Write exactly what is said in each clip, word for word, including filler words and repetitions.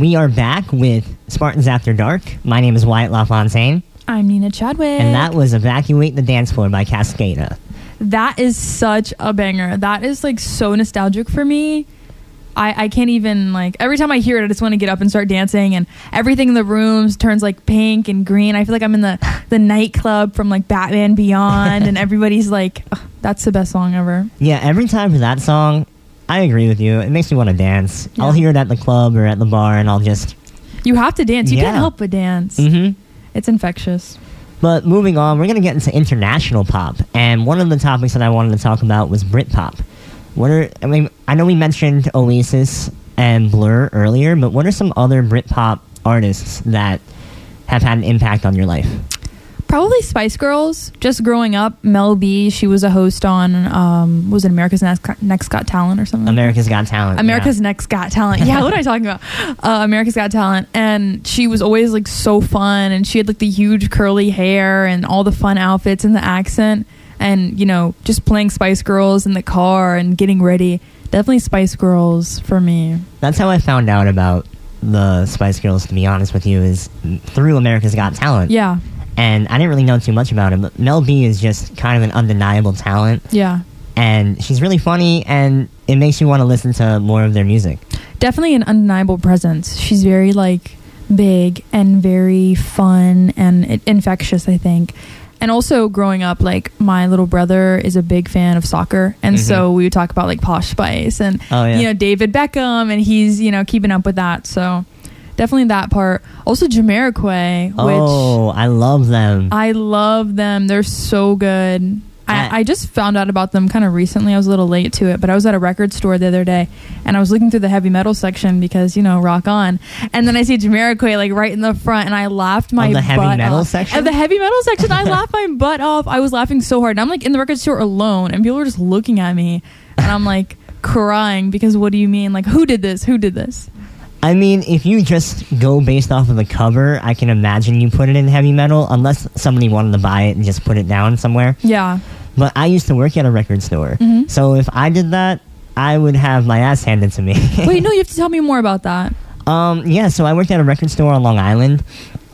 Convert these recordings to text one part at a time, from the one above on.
We are back with Spartans After Dark. My name is Wyatt LaFontaine. I'm Nina Chadwick. And that was Evacuate the Dance Floor by Cascada. That is such a banger. That is like so nostalgic for me. I, I can't even, like, every time I hear it, I just want to get up and start dancing, and everything in the rooms turns like pink and green. I feel like I'm in the, the nightclub from like Batman Beyond, and everybody's like, oh, that's the best song ever. Yeah, every time for that song, I agree with you. It makes me want to dance. Yeah. I'll hear it at the club or at the bar, and I'll just... You have to dance. You Yeah. can't help but dance. Mm-hmm. It's infectious. But moving on, we're going to get into international pop. And one of the topics that I wanted to talk about was Britpop. What are, I mean, I know we mentioned Oasis and Blur earlier, but what are some other Britpop artists that have had an impact on your life? Probably Spice Girls. Just growing up, Mel B, she was a host on, um, was it America's Next, Next Got Talent or something? America's Got Talent. America's yeah. Next Got Talent. Yeah, what am I talking about? Uh, America's Got Talent. And she was always like so fun, and she had like the huge curly hair and all the fun outfits and the accent. And, you know, just playing Spice Girls in the car and getting ready. Definitely Spice Girls for me. That's how I found out about the Spice Girls, to be honest with you, is through America's Got Talent. Yeah. And I didn't really know too much about him, but Mel B is just kind of an undeniable talent. Yeah. And she's really funny, and it makes you want to listen to more of their music. Definitely an undeniable presence. She's very, like, big and very fun and it, infectious, I think. And also growing up, like, my little brother is a big fan of soccer. And Mm-hmm. so we would talk about, like, Posh Spice and, Oh, yeah. you know, David Beckham. And he's, you know, keeping up with that. So definitely that part. Also Jamiroquai, which Oh, I love them. I love them. They're so good. I- I, I just found out about them kind of recently. I was a little late to it, but I was at a record store the other day, and I was looking through the heavy metal section because, you know, rock on. And then I see Jamiroquai like right in the front, and I laughed my Of the butt heavy metal off. section? At the heavy metal section, I laughed my butt off. I was laughing so hard. And I'm like in the record store alone, and people were just looking at me, and I'm like crying because what do you mean? Like, who did this? Who did this? I mean, if you just go based off of the cover, I can imagine you put it in heavy metal, unless somebody wanted to buy it and just put it down somewhere. Yeah. But I used to work at a record store, Mhm. so if I did that, I would have my ass handed to me. Wait, no, you have to tell me more about that. Um, yeah, so I worked at a record store on Long Island,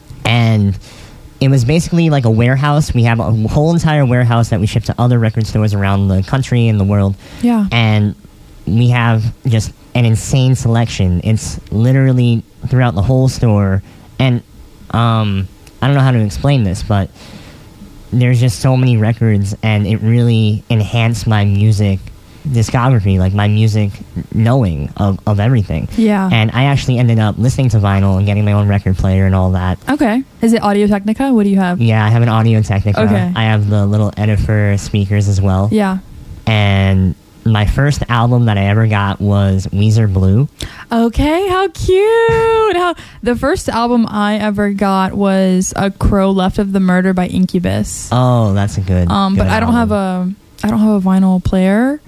and it was basically like a warehouse. We have a whole entire warehouse that we ship to other record stores around the country and the world, Yeah. and we have just an insane selection. It's literally throughout the whole store, and um, I don't know how to explain this, but there's just so many records, and it really enhanced my music discography, like my music knowing of, of everything. Yeah. And I actually ended up listening to vinyl and getting my own record player and all that. Okay. Is it Audio Technica? What do you have? Yeah, I have an Audio Technica. Okay. I have the little Edifer speakers as well. Yeah. And my first album that I ever got was Weezer Blue. Okay, how cute. How the first album I ever got was A Crow Left of the Murder by Incubus. Oh, that's a good Um, good but I don't have album. a I don't have a vinyl player,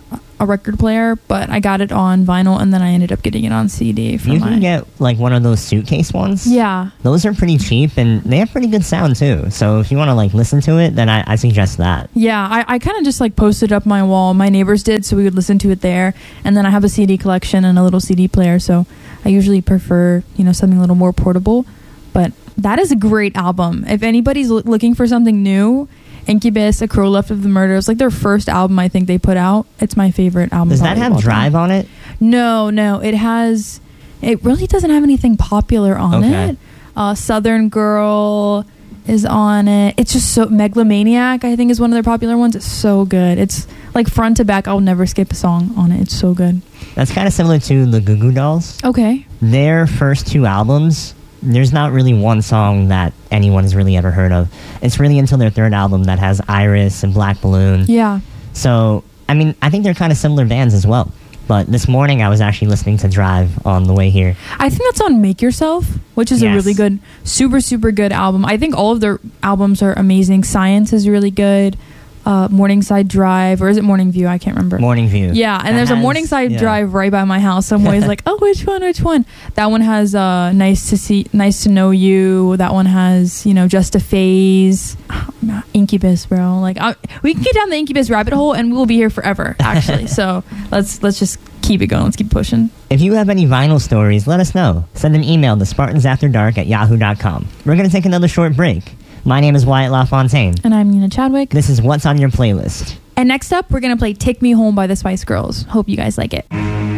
a record player, but I got it on vinyl and then I ended up getting it on C D for You my can get like one of those suitcase ones. Yeah. Those are pretty cheap, and they have pretty good sound too. So if you want to like listen to it, then I, I suggest that. Yeah, I, I kind of just like posted up my wall. My neighbors did, so we would listen to it there. And then I have a C D collection and a little C D player, so I usually prefer, you know, something a little more portable. But that is a great album. If anybody's lo- looking for something new, Incubus, A Crow Left of the Murder, it's like their first album I think they put out. It's my favorite album. Does that probably of have all time. Drive on it? No, no. It has... It really doesn't have anything popular on Okay. it. Uh, Southern Girl is on it. It's just so... Megalomaniac, I think, is one of their popular ones. It's so good. It's like front to back. I'll never skip a song on it. It's so good. That's kind of similar to the Goo Goo Dolls. Okay. Their first two albums, there's not really one song that anyone has really ever heard of. It's really until their third album that has Iris and Black Balloon. Yeah. So, I mean, I think they're kind of similar bands as well. But this morning I was actually listening to Drive on the way here. I think that's on Make Yourself, which is Yes. a really good, super, super good album. I think all of their albums are amazing. Science is really good. Uh, Morningside Drive, or is it Morning View? I can't remember. Morning View. Yeah, and That there's a has- Morningside yeah. Drive right by my house. So I'm always like, oh, which one, which one? That one has uh, Nice to See, Nice to Know You. That one has, you know, Just a Phase. Oh, Incubus, bro. Like, I, we can get down the Incubus rabbit hole and we'll be here forever, actually. So let's let's just keep it going. Let's keep pushing. If you have any vinyl stories, let us know. Send an email to spartans after dark at yahoo dot com. We're going to take another short break. My name is Wyatt LaFontaine. And I'm Nina Chadwick. This is What's on Your Playlist. And next up, we're going to play Take Me Home by the Spice Girls. Hope you guys like it.